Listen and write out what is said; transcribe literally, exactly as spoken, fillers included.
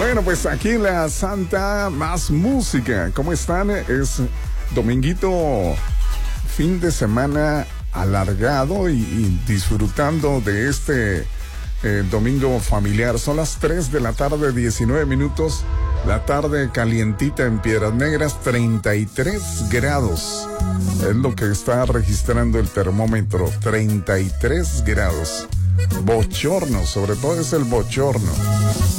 Bueno, pues aquí en la Santa, más música. ¿Cómo están? Es dominguito, fin de semana alargado y, y disfrutando de este eh, domingo familiar. Son las tres de la tarde, diecinueve minutos. La tarde calientita en Piedras Negras, treinta y tres grados. Es lo que está registrando el termómetro, treinta y tres grados. Bochorno, sobre todo es el bochorno.